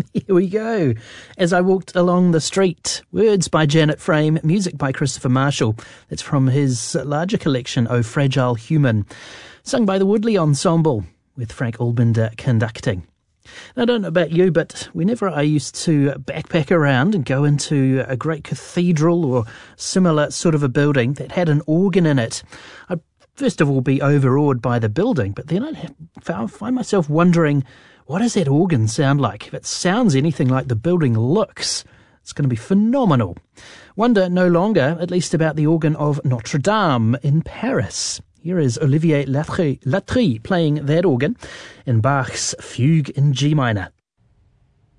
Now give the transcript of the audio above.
Here we go. As I walked along the street, words by Janet Frame, music by Christopher Marshall. That's from his larger collection, O Fragile Human, sung by the Woodley Ensemble, with Frank Albinder conducting. Now, I don't know about you, but whenever I used to backpack around and go into a great cathedral or similar sort of a building that had an organ in it, I'd first of all be overawed by the building, but then I'd find myself wondering, what does that organ sound like? If it sounds anything like the building looks, it's going to be phenomenal. Wonder no longer, at least about the organ of Notre Dame in Paris. Here is Olivier Latry playing that organ in Bach's Fugue in G minor.